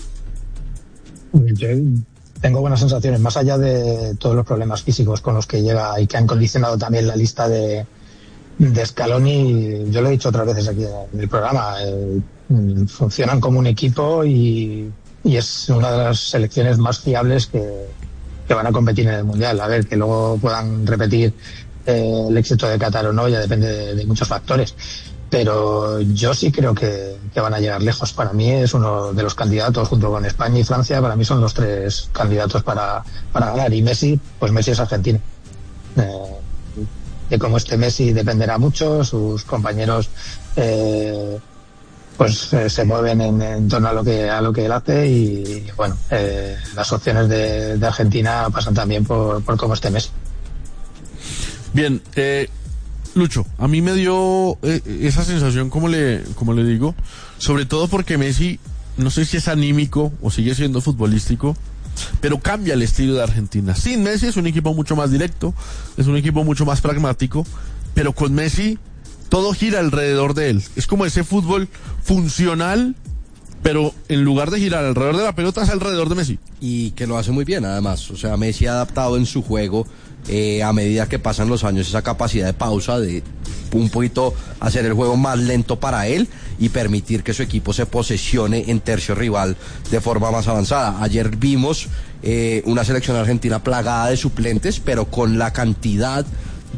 Yo tengo buenas sensaciones, más allá de todos los problemas físicos con los que llega y que han condicionado también la lista de, de Scaloni. Yo lo he dicho otras veces aquí en el programa, eh, funcionan como un equipo y y es una de las selecciones más fiables que, que van a competir en el Mundial. A ver, que luego puedan repetir eh, el éxito de Qatar o no, ya depende de, de muchos factores. Pero yo sí creo que, que van a llegar lejos. Para mí es uno de los candidatos, junto con España y Francia, para mí son los tres candidatos para, para ganar. Y Messi, pues Messi es argentino. Eh, de cómo esté Messi dependerá mucho, sus compañeros eh, pues eh, se mueven en, en torno a lo que a lo que él hace, y bueno, eh, las opciones de, de Argentina pasan también por, por cómo esté Messi. Bien, eh, Lucho, a mí me dio eh, esa sensación, como le como le digo, sobre todo porque Messi, no sé si es anímico o sigue siendo futbolístico, pero cambia el estilo de Argentina. Sin Messi es un equipo mucho más directo, es un equipo mucho más pragmático, pero con Messi todo gira alrededor de él. Es como ese fútbol funcional, pero en lugar de girar alrededor de la pelota, es alrededor de Messi. Y que lo hace muy bien, además. O sea, Messi ha adaptado en su juego, eh, a medida que pasan los años, esa capacidad de pausa, de un poquito hacer el juego más lento para él y permitir que su equipo se posesione en tercio rival de forma más avanzada. Ayer vimos eh, una selección argentina plagada de suplentes, pero con la cantidad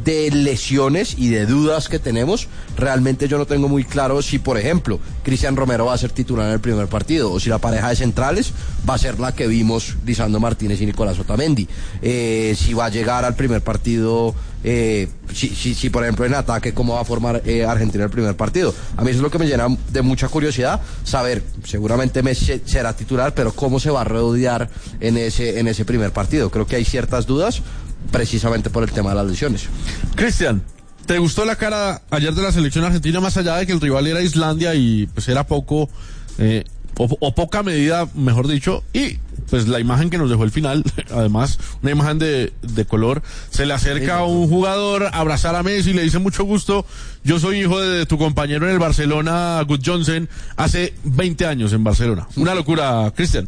de lesiones y de dudas que tenemos, realmente yo no tengo muy claro si, por ejemplo, Cristian Romero va a ser titular en el primer partido o si la pareja de centrales va a ser la que vimos Lisandro Martínez y Nicolás Otamendi. Eh, si va a llegar al primer partido, eh, si, si, si por ejemplo en ataque, cómo va a formar eh, Argentina el primer partido. A mí eso es lo que me llena de mucha curiosidad, saber, seguramente Messi será titular, pero cómo se va a rodear en ese, en ese primer partido. Creo que hay ciertas dudas, precisamente por el tema de las lesiones. Cristian, ¿te gustó la cara ayer de la selección argentina, más allá de que el rival era Islandia y pues era poco, eh, o, o poca medida, mejor dicho, y pues la imagen que nos dejó el final, además, una imagen de, de color, se le acerca a un jugador a abrazar a Messi y le dice mucho gusto, yo soy hijo de tu compañero en el Barcelona, Good Johnson, hace veinte años en Barcelona. Una locura, Cristian.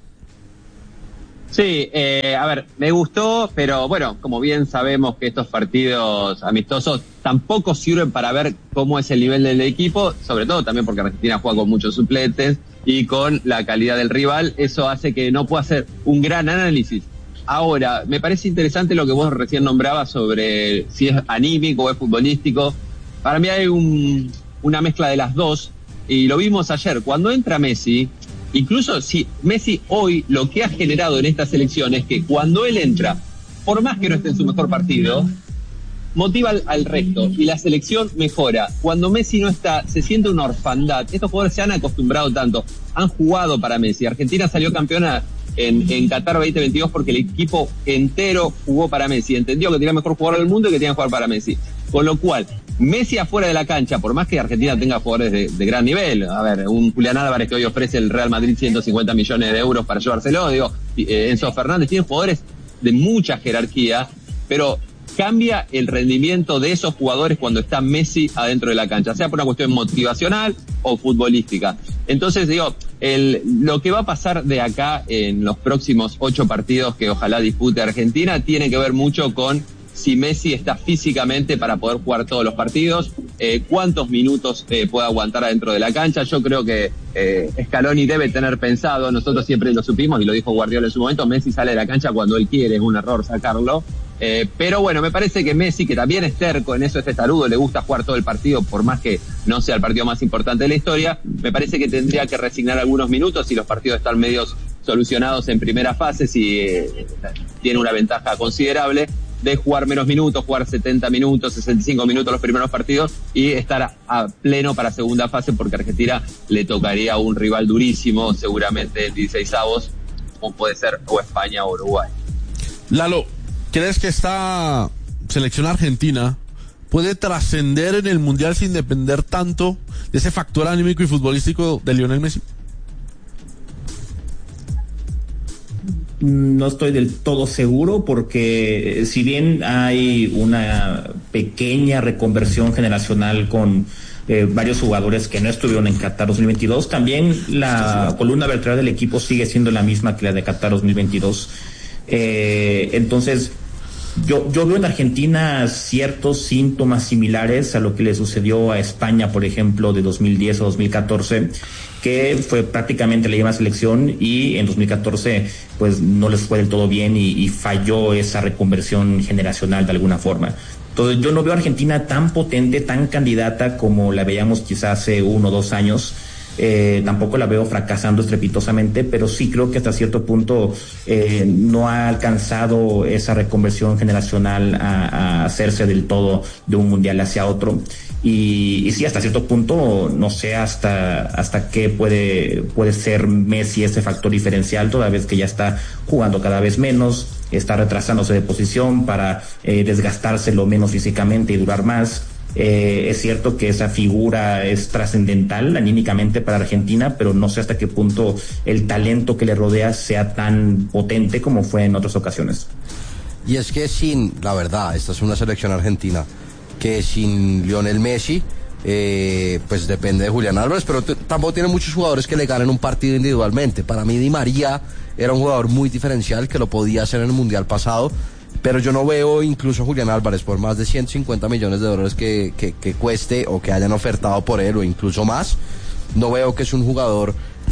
Sí, eh, a ver, me gustó, pero bueno, como bien sabemos que estos partidos amistosos tampoco sirven para ver cómo es el nivel del equipo, sobre todo también porque Argentina juega con muchos suplentes y con la calidad del rival, eso hace que no pueda hacer un gran análisis. Ahora, me parece interesante lo que vos recién nombrabas sobre si es anímico o es futbolístico. Para mí hay un, una mezcla de las dos, y lo vimos ayer, cuando entra Messi. Incluso si Messi hoy lo que ha generado en esta selección es que cuando él entra, por más que no esté en su mejor partido, motiva al, al resto y la selección mejora. Cuando Messi no está, se siente una orfandad. Estos jugadores se han acostumbrado tanto, han jugado para Messi. Argentina salió campeona en, en Qatar veinte veintidós porque el equipo entero jugó para Messi. Entendió que tenía el mejor jugador del mundo y que tenía que jugar para Messi. Con lo cual, Messi afuera de la cancha, por más que Argentina tenga jugadores de, de gran nivel, a ver, un Julián Álvarez que hoy ofrece el Real Madrid ciento cincuenta millones de euros para llevárselo, digo, eh, Enzo Fernández, tiene jugadores de mucha jerarquía, pero cambia el rendimiento de esos jugadores cuando está Messi adentro de la cancha, sea por una cuestión motivacional o futbolística. Entonces, digo, el, lo que va a pasar de acá en los próximos ocho partidos que ojalá dispute Argentina tiene que ver mucho con si Messi está físicamente para poder jugar todos los partidos, eh, cuántos minutos eh, puede aguantar adentro de la cancha. Yo creo que eh, Scaloni debe tener pensado, nosotros siempre lo supimos y lo dijo Guardiola en su momento, Messi sale de la cancha cuando él quiere, es un error sacarlo. Eh, pero bueno, me parece que Messi, que también es terco, en eso es testarudo, le gusta jugar todo el partido, por más que no sea el partido más importante de la historia, me parece que tendría que resignar algunos minutos si los partidos están medios solucionados en primera fase, si eh, tiene una ventaja considerable, de jugar menos minutos, jugar setenta minutos, sesenta y cinco minutos los primeros partidos y estar a, a pleno para segunda fase, porque a Argentina le tocaría un rival durísimo, seguramente en dieciseisavos, como puede ser o España o Uruguay. Lalo, ¿crees que esta selección argentina puede trascender en el Mundial sin depender tanto de ese factor anímico y futbolístico de Lionel Messi? No estoy del todo seguro porque si bien hay una pequeña reconversión generacional con eh, varios jugadores que no estuvieron en Qatar dos mil veintidós, también la columna vertebral del equipo sigue siendo la misma que la de Qatar dos mil veintidós. Eh, entonces, yo, yo veo en Argentina ciertos síntomas similares a lo que le sucedió a España, por ejemplo, de dos mil diez o dos mil catorce, que fue prácticamente la misma selección y en dos mil catorce pues no les fue del todo bien y, y falló esa reconversión generacional de alguna forma. Entonces yo no veo a Argentina tan potente, tan candidata como la veíamos quizás hace uno o dos años. Eh, tampoco la veo fracasando estrepitosamente, pero sí creo que hasta cierto punto eh, no ha alcanzado esa reconversión generacional a, a hacerse del todo de un mundial hacia otro. Y, y sí, hasta cierto punto, no sé hasta hasta qué puede puede ser Messi ese factor diferencial, toda vez que ya está jugando cada vez menos, está retrasándose de posición para eh, desgastarse lo menos físicamente y durar más. Eh, es cierto que esa figura es trascendental anímicamente para Argentina, pero no sé hasta qué punto el talento que le rodea sea tan potente como fue en otras ocasiones. Y es que sin, la verdad, esta es una selección argentina que sin Lionel Messi, eh, pues depende de Julián Álvarez, pero t- tampoco tiene muchos jugadores que le ganen un partido individualmente. Para mí Di María era un jugador muy diferencial que lo podía hacer en el Mundial pasado, pero yo no veo incluso a Julián Álvarez, por más de ciento cincuenta millones de dólares que, que, que cueste o que hayan ofertado por él o incluso más, no veo que es un jugador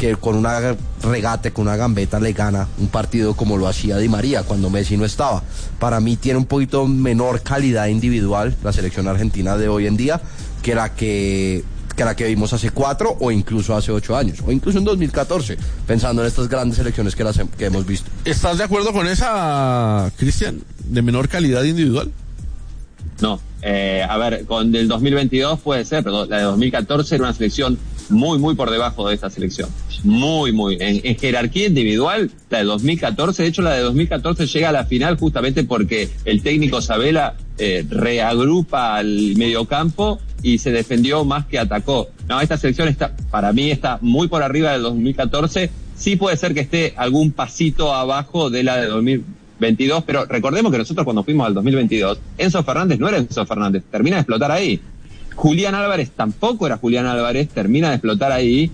que con una regate, con una gambeta le gana un partido como lo hacía Di María cuando Messi no estaba. Para mí tiene un poquito menor calidad individual la selección argentina de hoy en día que la que, que la que vimos hace cuatro o incluso hace ocho años, o incluso en dos mil catorce, pensando en estas grandes selecciones que, las, que hemos visto. ¿Estás de acuerdo con esa, Cristian, de menor calidad individual? No, eh, a ver, con el dos mil veintidós puede ser, pero la de dos mil catorce era una selección muy, muy por debajo de esta selección. Muy, muy. En, en jerarquía individual, la de dos mil catorce, de hecho la de dos mil catorce llega a la final justamente porque el técnico Sabela eh, reagrupa al mediocampo y se defendió más que atacó. No, esta selección está, para mí está muy por arriba del dos mil catorce. Sí puede ser que esté algún pasito abajo de la de dos mil veintidós, pero recordemos que nosotros cuando fuimos al dos mil veintidós, Enzo Fernández no era Enzo Fernández, termina de explotar ahí. Julián Álvarez tampoco era Julián Álvarez, termina de explotar ahí.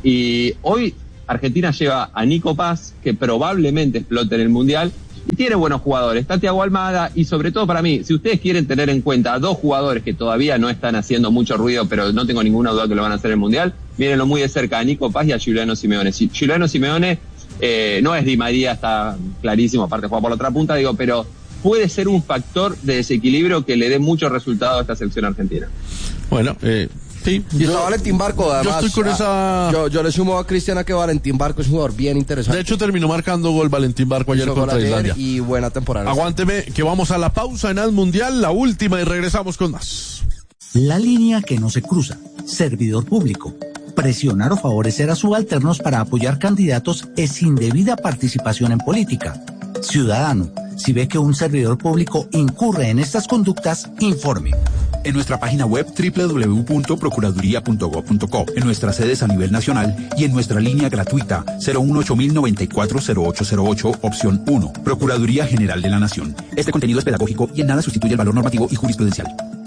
Y hoy Argentina lleva a Nico Paz, que probablemente explote en el Mundial, y tiene buenos jugadores. Está Thiago Almada, y sobre todo para mí, si ustedes quieren tener en cuenta a dos jugadores que todavía no están haciendo mucho ruido, pero no tengo ninguna duda que lo van a hacer en el Mundial, mírenlo muy de cerca, a Nico Paz y a Giuliano Simeone. Si Giuliano Simeone eh, no es Di María, está clarísimo, aparte juega por la otra punta, digo, pero puede ser un factor de desequilibrio que le dé muchos resultados a esta selección argentina. Bueno, eh, sí. Y está Valentín Barco, además. Yo estoy con esa... Yo, yo le sumo a Cristiana que Valentín Barco es un jugador bien interesante. De hecho, terminó marcando gol Valentín Barco ayer contra Islandia. Y buena temporada. Aguánteme, que vamos a la pausa en Al Mundial, la última, y regresamos con más. La línea que no se cruza. Servidor público. Presionar o favorecer a subalternos para apoyar candidatos es indebida participación en política. Ciudadano, si ve que un servidor público incurre en estas conductas, informe. En nuestra página web doble u doble u doble u punto procuraduría punto gob punto co, en nuestras sedes a nivel nacional y en nuestra línea gratuita cero uno ocho cero nueve cuatro cero ocho cero ocho, opción uno. Procuraduría General de la Nación. Este contenido es pedagógico y en nada sustituye el valor normativo y jurisprudencial.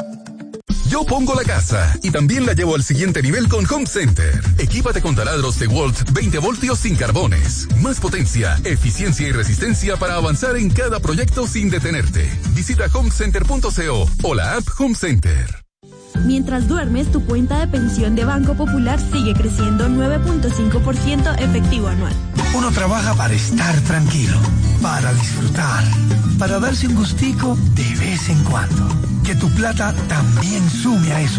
Yo pongo la casa y también la llevo al siguiente nivel con Home Center. Equípate con taladros DeWalt veinte voltios sin carbones. Más potencia, eficiencia y resistencia para avanzar en cada proyecto sin detenerte. Visita home center punto co o la app Home Center. Mientras duermes, tu cuenta de pensión de Banco Popular sigue creciendo nueve punto cinco por ciento efectivo anual. Uno trabaja para estar tranquilo, para disfrutar, para darse un gustico de vez en cuando. Que tu plata también sume a eso.